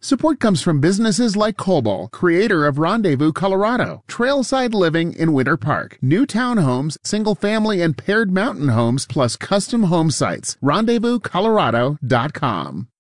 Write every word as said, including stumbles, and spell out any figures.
Support comes from businesses like Cobol, creator of Rendezvous, Colorado, Trailside Living in Winter Park, new townhomes, single-family and paired mountain homes, plus custom home sites. rendezvous colorado dot com.